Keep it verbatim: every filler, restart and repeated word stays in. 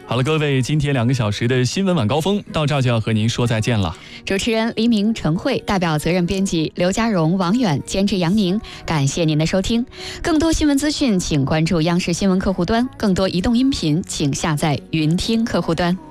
好了，各位，今天两个小时的新闻晚高峰到这儿就要和您说再见了。 主持人黎明、陈慧，代表责任编辑刘家荣、王远，监制杨宁，感谢您的收听。更多新闻资讯，请关注央视新闻客户端；更多移动音频，请下载云听客户端。